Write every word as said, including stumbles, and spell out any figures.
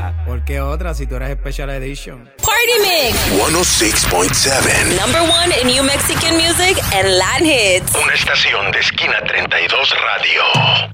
¿Por qué otra si tú eres Special Edition? Party Mix. ciento seis punto siete. Number one in New Mexican music and Latin hits. Una estación de Esquina treinta y dos Radio.